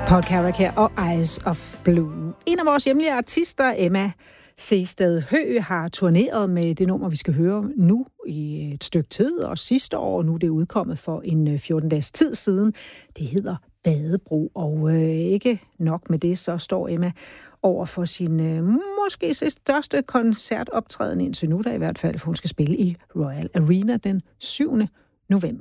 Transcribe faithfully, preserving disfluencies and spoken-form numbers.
Paul Carrack her og Eyes of Blue. En af vores hjemlige artister, Emma Sehested Høegh, har turneret med det nummer, vi skal høre nu i et stykke tid, og sidste år, nu det er udkommet for en fjorten dages tid siden. Det hedder Badebro, og øh, ikke nok med det, så står Emma over for sin øh, måske største koncertoptræden indtil nu, der i hvert fald, for hun skal spille i Royal Arena den syvende november.